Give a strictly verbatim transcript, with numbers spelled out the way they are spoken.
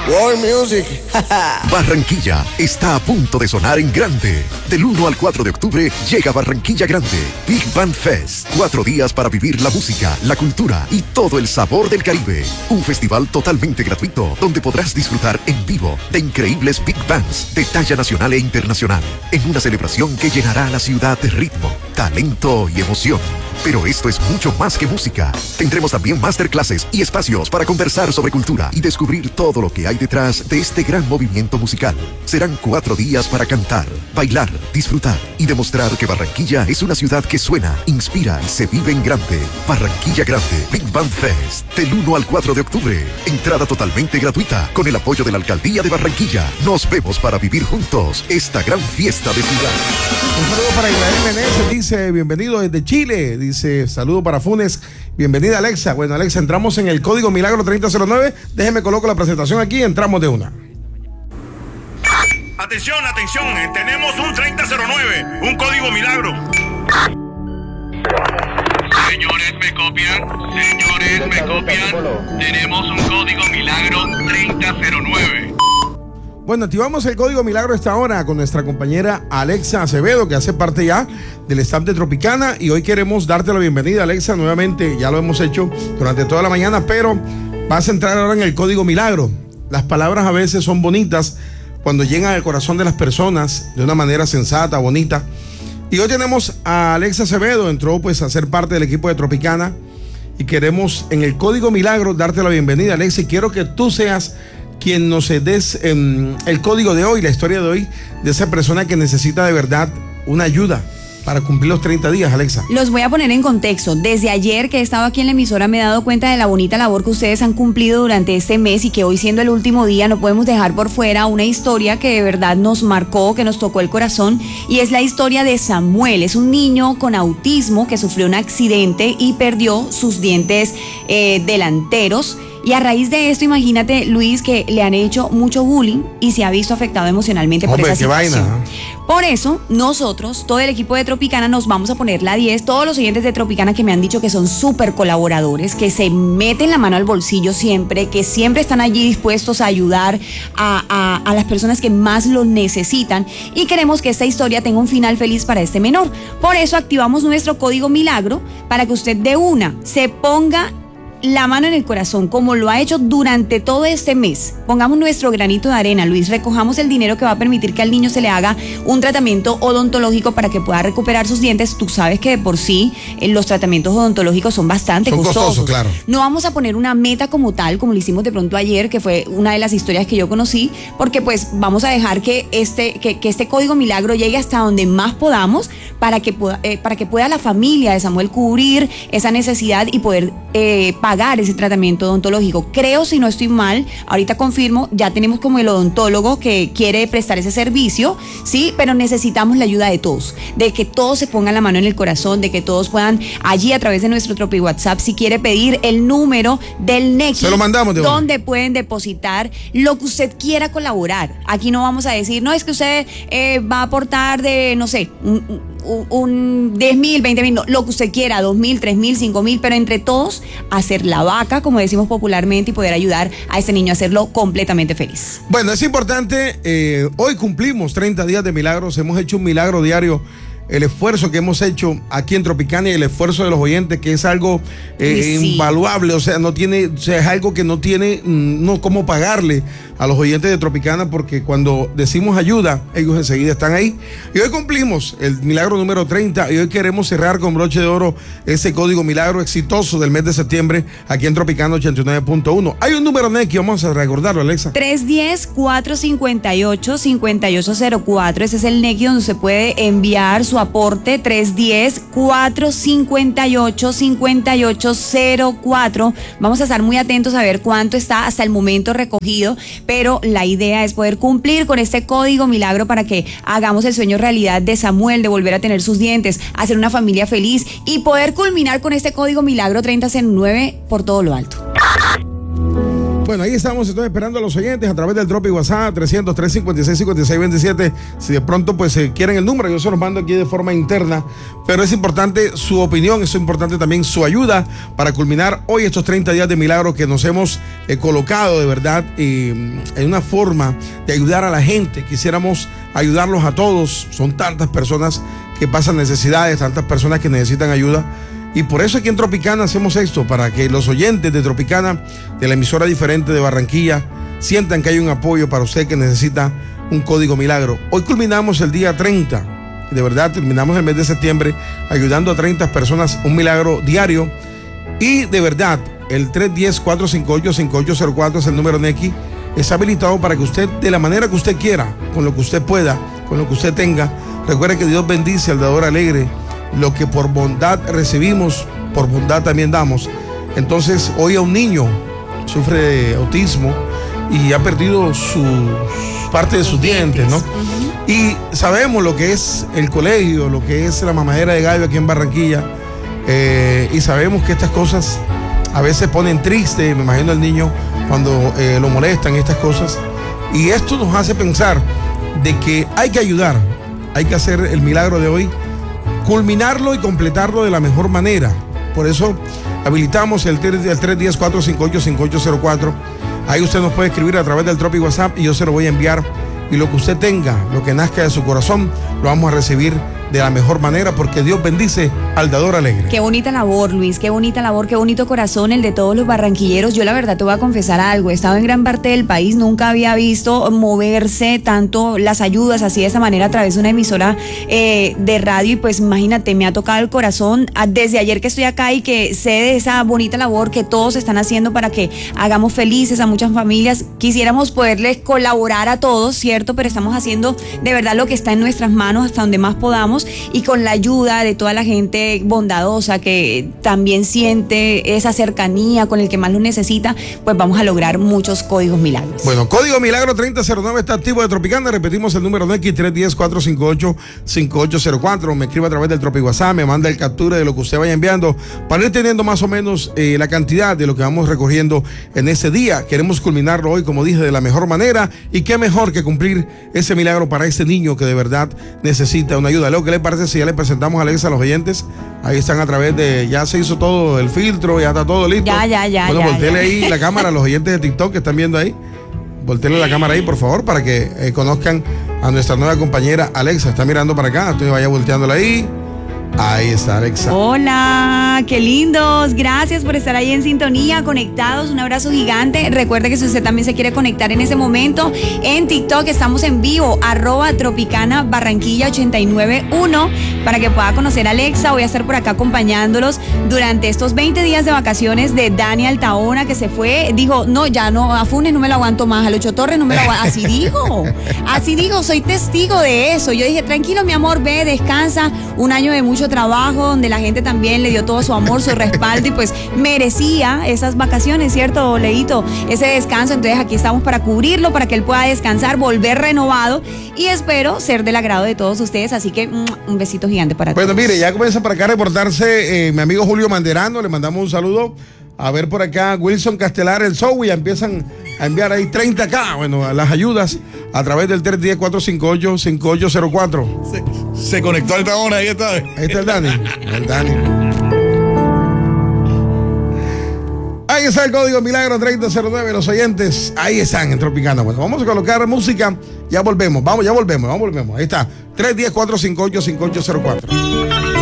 World Music. Barranquilla está a punto de sonar en grande. Del uno al cuatro de octubre llega Barranquilla Grande, Big Band Fest. Cuatro días para vivir la música, la cultura y todo el sabor del Caribe. Un festival totalmente gratuito donde podrás disfrutar en vivo de increíbles Big Bands de talla nacional e internacional. En una celebración que llenará a la ciudad de ritmo, talento y emoción. Pero esto es mucho más que música. Tendremos también masterclasses y espacios para conversar sobre cultura y descubrir todo lo que hay detrás de este gran movimiento musical. Serán cuatro días para cantar, bailar, disfrutar y demostrar que Barranquilla es una ciudad que suena, inspira y se vive en grande. Barranquilla Grande, Big Band Fest, del uno al cuatro de octubre. Entrada totalmente gratuita con el apoyo de la Alcaldía de Barranquilla. Nos vemos para vivir juntos esta gran fiesta de ciudad. Un saludo para Israel Meneses, dice, bienvenido desde Chile. Dice, saludo para Funes, bienvenida Alexa. Bueno, Alexa, entramos en el código Milagro treinta cero nueve. Déjeme coloco la presentación aquí y entramos de una. Atención, atención, tenemos un treinta cero nueve, un código Milagro. Señores, ¿me copian? Señores, ¿me copian? Tenemos un código Milagro treinta cero nueve. Bueno, activamos el código Milagro esta hora con nuestra compañera Alexa Acevedo, que hace parte ya del staff de Tropicana, y hoy queremos darte la bienvenida, Alexa, nuevamente. Ya lo hemos hecho durante toda la mañana, pero vas a entrar ahora en el código Milagro. Las palabras a veces son bonitas cuando llegan al corazón de las personas de una manera sensata, bonita. Y hoy tenemos a Alexa Acevedo, entró pues a ser parte del equipo de Tropicana, y queremos en el código Milagro darte la bienvenida, Alexa, y quiero que tú seas quien nos des eh, el código de hoy, la historia de hoy, de esa persona que necesita de verdad una ayuda para cumplir los treinta días, Alexa. Los voy a poner en contexto. Desde ayer que he estado aquí en la emisora me he dado cuenta de la bonita labor que ustedes han cumplido durante este mes y que hoy, siendo el último día, no podemos dejar por fuera una historia que de verdad nos marcó, que nos tocó el corazón, y es la historia de Samuel. Es un niño con autismo que sufrió un accidente y perdió sus dientes eh, delanteros. Y a raíz de esto, imagínate, Luis, que le han hecho mucho bullying y se ha visto afectado emocionalmente por Hombre, esa qué situación. vaina. Por eso, nosotros, todo el equipo de Tropicana, nos vamos a poner la diez. Todos los oyentes de Tropicana que me han dicho que son súper colaboradores, que se meten la mano al bolsillo siempre, que siempre están allí dispuestos a ayudar a, a, a las personas que más lo necesitan, y queremos que esta historia tenga un final feliz para este menor. Por eso activamos nuestro código Milagro para que usted de una se ponga la mano en el corazón, como lo ha hecho durante todo este mes. Pongamos nuestro granito de arena, Luis, recojamos el dinero que va a permitir que al niño se le haga un tratamiento odontológico para que pueda recuperar sus dientes. Tú sabes que de por sí eh, los tratamientos odontológicos son bastante son costosos. costosos, claro. No vamos a poner una meta como tal, como lo hicimos de pronto ayer, que fue una de las historias que yo conocí, porque pues vamos a dejar que este, que, que este código Milagro llegue hasta donde más podamos para que pueda, eh, para que pueda la familia de Samuel cubrir esa necesidad y poder eh, pagar pagar ese tratamiento odontológico. Creo, si no estoy mal, ahorita confirmo, ya tenemos como el odontólogo que quiere prestar ese servicio, sí, pero necesitamos la ayuda de todos, de que todos se pongan la mano en el corazón, de que todos puedan allí a través de nuestro Tropi WhatsApp, si quiere pedir el número del Nequi, se lo mandamos de donde una. Pueden depositar lo que usted quiera colaborar. Aquí no vamos a decir, no, es que usted eh, va a aportar de, no sé, un, un, un diez mil, veinte mil, no, lo que usted quiera, dos mil, tres mil, cinco mil, pero entre todos hacer la vaca, como decimos popularmente, y poder ayudar a este niño a hacerlo completamente feliz. Bueno, es importante, eh, hoy cumplimos treinta días de milagros, hemos hecho un milagro diario. El esfuerzo que hemos hecho aquí en Tropicana y el esfuerzo de los oyentes, que es algo eh, sí. invaluable, o sea, no tiene, o sea, es algo que no tiene no cómo pagarle a los oyentes de Tropicana, porque cuando decimos ayuda, ellos enseguida están ahí. Y hoy cumplimos el milagro número treinta y hoy queremos cerrar con broche de oro ese código milagro exitoso del mes de septiembre aquí en Tropicana ochenta y nueve punto uno. Hay un número Nequi, vamos a recordarlo, Alexa. tres uno cero, cuatro cinco ocho, cinco ocho cero cuatro, ese es el Nequi donde se puede enviar su aporte. Tres uno cero, cuatro cinco ocho, cinco ocho cero cuatro. Vamos a estar muy atentos a ver cuánto está hasta el momento recogido, pero la idea es poder cumplir con este código milagro para que hagamos el sueño realidad de Samuel, de volver a tener sus dientes, hacer una familia feliz y poder culminar con este código milagro treinta cero nueve por todo lo alto. Bueno, ahí estamos, estoy esperando a los oyentes a través del Drop y WhatsApp trescientos, trescientos cincuenta y seis, cincuenta y seis veintisiete. Si de pronto pues eh, quieren el número, yo se los mando aquí de forma interna, pero es importante su opinión, es importante también su ayuda para culminar hoy estos treinta días de milagro que nos hemos eh, colocado de verdad eh, en una forma de ayudar a la gente. Quisiéramos ayudarlos a todos, son tantas personas que pasan necesidades, tantas personas que necesitan ayuda. Y por eso aquí en Tropicana hacemos esto, para que los oyentes de Tropicana, de la emisora diferente de Barranquilla, sientan que hay un apoyo para usted que necesita un código milagro. Hoy culminamos el día treinta, de verdad terminamos el mes de septiembre ayudando a treinta personas, un milagro diario. Y de verdad, el tres uno cero, cuatro cinco ocho, cinco ocho cero cuatro es el número N X, está habilitado para que usted, de la manera que usted quiera, con lo que usted pueda, con lo que usted tenga, recuerde que Dios bendice al dador alegre. Lo que por bondad recibimos, por bondad también damos. Entonces, hoy a un niño sufre de autismo y ha perdido su parte de sus dientes, ¿no? Uh-huh. Y sabemos lo que es el colegio, lo que es la mamadera de gallo aquí en Barranquilla, eh, y sabemos que estas cosas a veces ponen triste, me imagino al niño cuando eh, lo molestan estas cosas. Y esto nos hace pensar de que hay que ayudar, hay que hacer el milagro de hoy, culminarlo y completarlo de la mejor manera. Por eso habilitamos el tres uno cero, cuatro cinco ocho, cinco ocho cero cuatro. Ahí usted nos puede escribir a través del Drop y WhatsApp y yo se lo voy a enviar. Y lo que usted tenga, lo que nazca de su corazón, lo vamos a recibir de la mejor manera, porque Dios bendice al dador alegre. Qué bonita labor, Luis, qué bonita labor, qué bonito corazón el de todos los barranquilleros. Yo la verdad te voy a confesar algo, he estado en gran parte del país, nunca había visto moverse tanto las ayudas así de esa manera a través de una emisora eh, de radio, y pues imagínate, me ha tocado el corazón desde ayer que estoy acá y que sé de esa bonita labor que todos están haciendo para que hagamos felices a muchas familias. Quisiéramos poderles colaborar a todos, ¿cierto? Pero estamos haciendo de verdad lo que está en nuestras manos hasta donde más podamos, y con la ayuda de toda la gente bondadosa que también siente esa cercanía con el que más lo necesita, pues vamos a lograr muchos códigos milagros. Bueno, código milagro treinta cero nueve está activo de Tropicana. Repetimos el número de X, tres uno cero, cuatro cinco ocho, cinco ocho cero cuatro. Me escribe a través del Tropi WhatsApp, me manda el captura de lo que usted vaya enviando para ir teniendo más o menos eh, la cantidad de lo que vamos recogiendo en ese día. Queremos culminarlo hoy, como dije, de la mejor manera, y qué mejor que cumplir ese milagro para ese niño que de verdad necesita una ayuda. Lo que le parece si ya le presentamos a Alexa a los oyentes? Ahí están a través de, ya se hizo todo el filtro, ya está todo listo. Ya, ya, ya. Bueno, ya, volteele ya. ahí la cámara a los oyentes de TikTok que están viendo ahí. Volteele la cámara ahí, por favor, para que eh, conozcan a nuestra nueva compañera Alexa. Está mirando para acá, entonces vaya volteándola ahí. Ahí está Alexa. Hola, qué lindos. Gracias por estar ahí en sintonía, conectados. Un abrazo gigante. Recuerde que si usted también se quiere conectar en ese momento, en TikTok estamos en vivo, arroba Tropicana Barranquilla ochenta y nueve uno, para que pueda conocer a Alexa. Voy a estar por acá acompañándolos durante estos veinte días de vacaciones de Dani Altaona, que se fue, dijo, no, ya no, a Funes no me lo aguanto más, a Ocho Torres no me lo aguanto. Así dijo, así dijo, soy testigo de eso. Yo dije, tranquilo, mi amor, ve, descansa. Un año de mucho trabajo, donde la gente también le dio todo su amor, su respaldo, y pues merecía esas vacaciones, ¿cierto, Leito? Ese descanso. Entonces aquí estamos para cubrirlo, para que él pueda descansar, volver renovado, y espero ser del agrado de todos ustedes. Así que un besito gigante para todos. Bueno, mire, ya comienza para acá a reportarse eh, mi amigo Julio Manderano, le mandamos un saludo. A ver por acá, Wilson Castelar, el show, y ya empiezan a enviar ahí treinta K, bueno, las ayudas a través del tres uno cero, cuatro cinco ocho, cinco ocho cero cuatro. Se, se conectó al tabón, ahí está. Ahí está el Dani, el Dani. Ahí está el código milagro treinta cero nueve, los oyentes, ahí están en Tropicana. Bueno, vamos a colocar música, ya volvemos, vamos, ya volvemos, vamos, volvemos. Ahí está, tres uno cero, cuatro cinco ocho, cinco ocho cero cuatro.